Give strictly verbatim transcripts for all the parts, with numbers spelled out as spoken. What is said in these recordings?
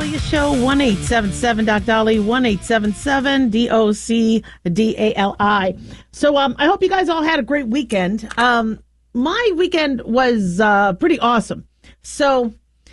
Dahlia Show, one eight seven seven Doc Dolly, one eight seven seven D O C D A L I. So um, I hope you guys all had a great weekend. Um, my weekend was uh, pretty awesome. So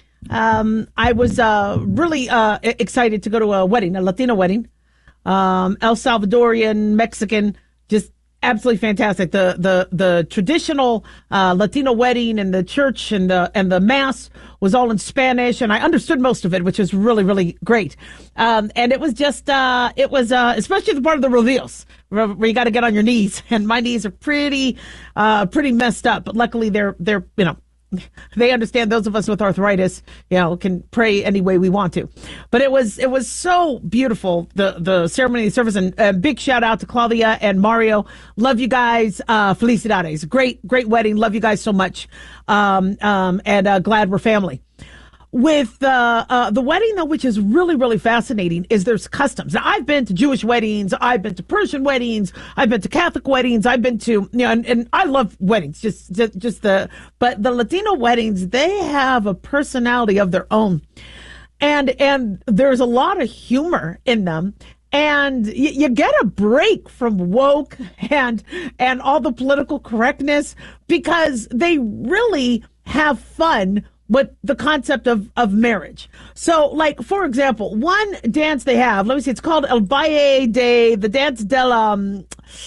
um, I was uh, really uh, excited to go to a wedding, a Latino wedding. Um, El Salvadorian, Mexican, just absolutely fantastic. The the the traditional uh, Latino wedding and the church and the and the mass was all in Spanish, and I understood most of it, which was really really great. Um, and it was just uh, it was uh, especially the part of the rodeos where, where you got to get on your knees, and my knees are pretty uh, pretty messed up. But luckily they're they're you know. They understand. Those of us with arthritis, you know, can pray any way we want to. But it was it was so beautiful, the the ceremony, the service, and a big shout out to Claudia and Mario. Love you guys. Uh, Felicidades. Great, great wedding. Love you guys so much. Um, um, and uh, glad we're family. With uh, uh, the wedding, though, which is really, really fascinating, is there's customs. Now, I've been to Jewish weddings, I've been to Persian weddings, I've been to Catholic weddings, I've been to, you know, and, and I love weddings, just, just, just the, but the Latino weddings, they have a personality of their own. And, and there's a lot of humor in them. And you, you get a break from woke and, and all the political correctness because they really have fun with the concept of, of marriage. So, like, for example, one dance they have, let me see, it's called El Baile de, the dance del, um,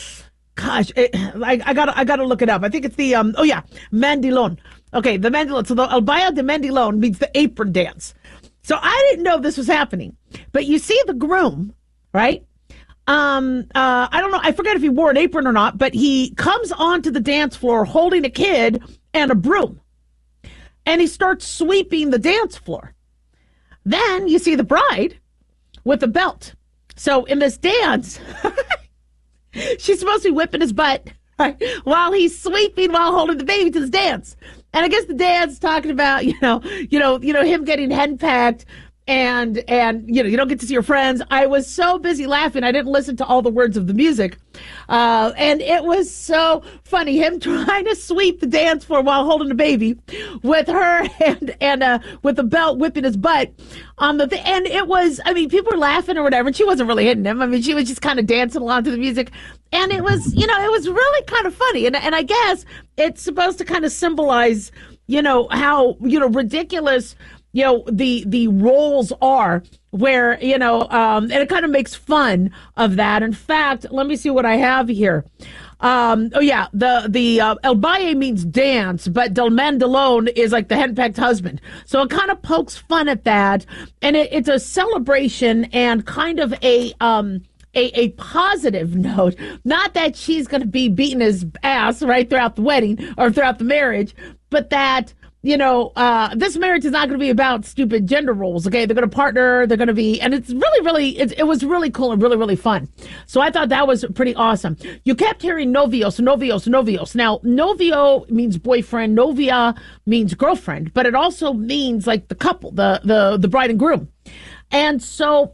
gosh, it, I, I gotta, I gotta look it up. I think it's the, um, oh yeah, Mandilon. Okay, the Mandilon. So the El Baile de Mandilon means the apron dance. So I didn't know this was happening, but you see the groom, right? Um, uh, I don't know, I forget if he wore an apron or not, but he comes onto the dance floor holding a kid and a broom. And he starts sweeping the dance floor. Then you see the bride with a belt. So in this dance, she's supposed to be whipping his butt, right, while he's sweeping while holding the baby to the dance. And I guess the dance talking about, you know, you know, you know, him getting henpecked. And, and, you know, you don't get to see your friends. I was so busy laughing. I didn't listen to all the words of the music. Uh, and it was so funny. Him trying to sweep the dance floor while holding the baby with her and, and, uh, with the belt whipping his butt on the, th- and it was, I mean, people were laughing or whatever. And she wasn't really hitting him. I mean, she was just kind of dancing along to the music. And it was, you know, it was really kind of funny. And, and I guess it's supposed to kind of symbolize, you know, how, you know, ridiculous, you know, the the roles are where, you know, um, and it kind of makes fun of that. In fact, let me see what I have here. Um, oh, yeah, the the uh, El Baile means dance, but Del Mandilon is like the henpecked husband. So it kind of pokes fun at that. And it, it's a celebration and kind of a um a, a positive note. Not that she's going to be beating his ass right throughout the wedding or throughout the marriage, but that, you know, uh, this marriage is not going to be about stupid gender roles, okay? They're going to partner, they're going to be, and it's really, really, it, it was really cool and really, really fun. So I thought that was pretty awesome. You kept hearing novios, novios, novios. Now, novio means boyfriend, novia means girlfriend, but it also means like the couple, the, the, the bride and groom. And so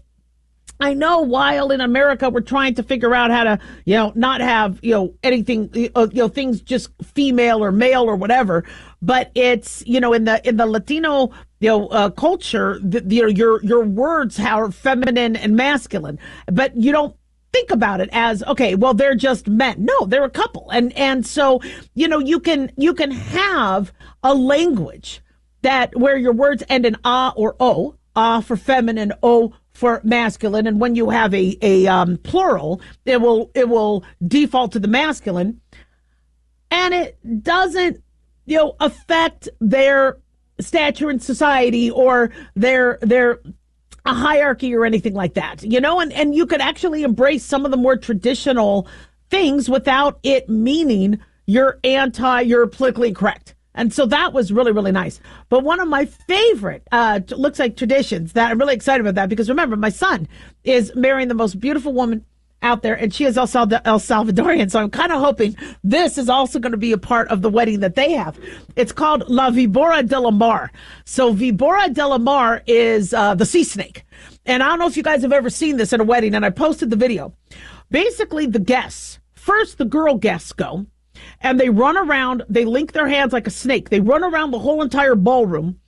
I know while in America we're trying to figure out how to, you know, not have, you know, anything, you know, things just female or male or whatever, but it's, you know, in the in the Latino, you know, uh, culture, the, the, your your words are feminine and masculine, but you don't think about it as, okay, well, they're just men. No, they're a couple, and and so, you know, you can you can have a language that where your words end in ah or o, ah for feminine, o for masculine, and when you have a a um, plural, it will it will default to the masculine, and it doesn't, you know, affect their stature in society or their their a hierarchy or anything like that, you know, and and you could actually embrace some of the more traditional things without it meaning you're anti, you're politically correct. And so that was really, really nice. But one of my favorite, uh, looks like traditions that I'm really excited about that, because remember, my son is marrying the most beautiful woman out there, and she is El, Sal- El Salvadorian. So I'm kind of hoping this is also going to be a part of the wedding that they have. It's called La Víbora de la Mar. So Víbora de la Mar is uh, the sea snake. And I don't know if you guys have ever seen this at a wedding, and I posted the video. Basically, the guests, first the girl guests go, and they run around, they link their hands like a snake. They run around the whole entire ballroom,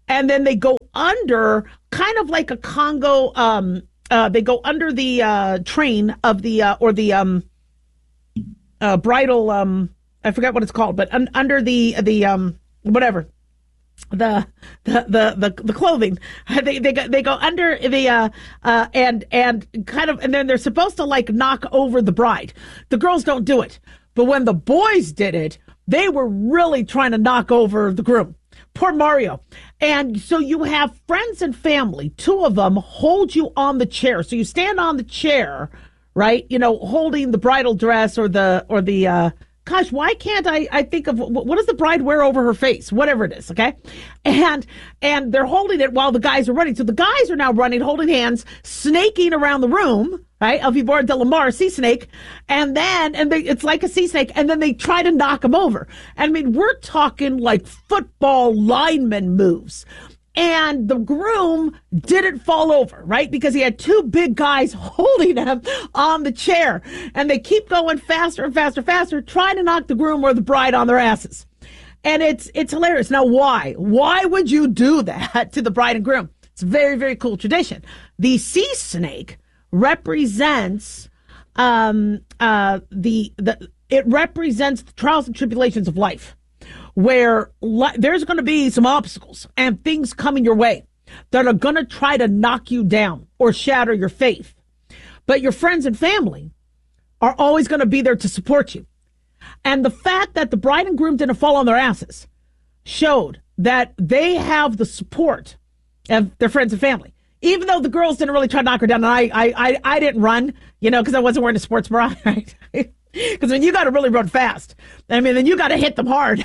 and then they go under, kind of like a Congo. Um, uh, they go under the uh, train of the uh, or the um, uh, bridal. Um, I forget what it's called, but un- under the the um, whatever. The, the the the the clothing they they go, they go under the uh uh and and kind of and then they're supposed to like knock over the bride. The girls don't do it, but when the boys did it, they were really trying to knock over the groom. Poor Mario. And so you have friends and family, two of them hold you on the chair. So you stand on the chair, right? You know, holding the bridal dress or the or the uh gosh, why can't I, I think of what does the bride wear over her face? Whatever it is, okay? And and they're holding it while the guys are running. So the guys are now running, holding hands, snaking around the room, right? El Vibora de la Mar, sea snake. And then, and they, it's like a sea snake, and then they try to knock him over. I mean, we're talking like football lineman moves. And the groom didn't fall over, right? Because he had two big guys holding him on the chair. And they keep going faster and faster, faster, trying to knock the groom or the bride on their asses. And it's it's hilarious. Now, why? Why would you do that to the bride and groom? It's a very, very cool tradition. The sea snake represents um, uh, the the it represents the trials and tribulations of life, where li- there's going to be some obstacles and things coming your way that are going to try to knock you down or shatter your faith. But your friends and family are always going to be there to support you. And the fact that the bride and groom didn't fall on their asses showed that they have the support of their friends and family. Even though the girls didn't really try to knock her down, and I, I, I, I didn't run, you know, because I wasn't wearing a sports bra, right? Because when you got to really run fast, I mean, then you got to hit them hard.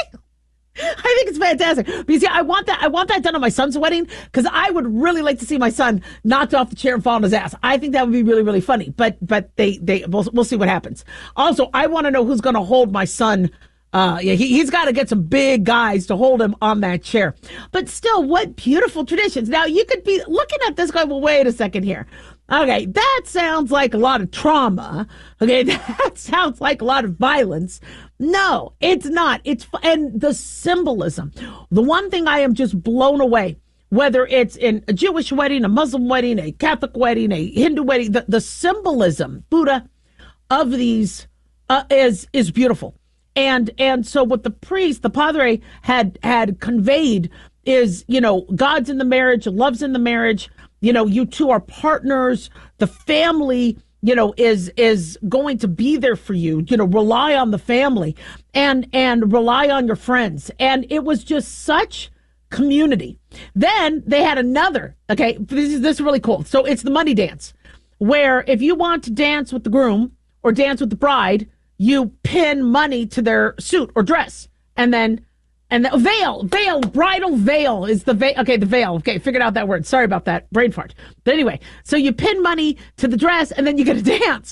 I think it's fantastic. But you see, I want that. I want that done on my son's wedding because I would really like to see my son knocked off the chair and fall on his ass. I think that would be really, really funny. But but they they we'll, we'll see what happens. Also, I want to know who's going to hold my son. Uh, yeah, he, he's got to get some big guys to hold him on that chair. But still, what beautiful traditions. Now, you could be looking at this guy. Well, wait a second here. Okay, that sounds like a lot of trauma. Okay, that sounds like a lot of violence. No, it's not. It's and the symbolism. The one thing I am just blown away, whether it's in a Jewish wedding, a Muslim wedding, a Catholic wedding, a Hindu wedding, the, the symbolism, Buddha, of these uh, is is beautiful. And and so what the priest, the padre, had had conveyed is, you know, God's in the marriage, love's in the marriage. You know, you two are partners. The family, you know, is is going to be there for you. You know, rely on the family and and rely on your friends. And it was just such community. Then they had another. Okay, this is this is really cool. So it's the money dance, where if you want to dance with the groom or dance with the bride, you pin money to their suit or dress, and then. And the veil, veil, bridal veil is the veil. Okay, the veil. Okay, figured out that word. Sorry about that. Brain fart. But anyway, so you pin money to the dress and then you get to dance.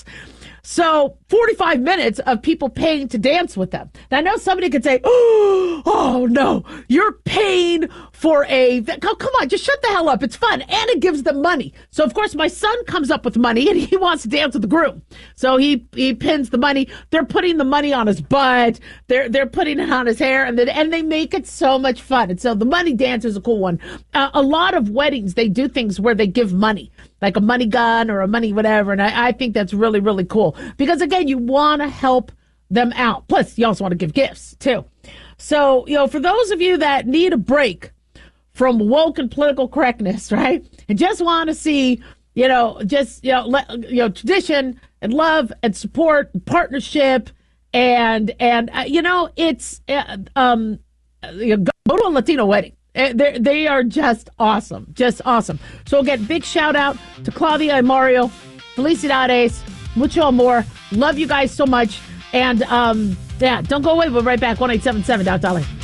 So forty-five minutes of people paying to dance with them. Now, I know somebody could say, oh, oh no, you're paying for a, oh, come on, just shut the hell up. It's fun. And it gives them money. So, of course, my son comes up with money and he wants to dance with the groom. So he, he pins the money. They're putting the money on his butt. They're, they're putting it on his hair and then, and they make it so much fun. And so the money dance is a cool one. Uh, a lot of weddings, they do things where they give money, like a money gun or a money whatever. And I, I think that's really, really cool. Because, again, you want to help them out. Plus, you also want to give gifts, too. So, you know, for those of you that need a break from woke and political correctness, right, and just want to see, you know, just, you know, le- you know, tradition and love and support and partnership and, and uh, you know, it's, uh, um, you know, go to a Latino wedding. They they are just awesome, just awesome. So again, big shout out to Claudia and Mario, Felicidades, mucho amor. Love you guys so much. And um, yeah, don't go away. We'll be right back. one eight seven seven Doc Dolly.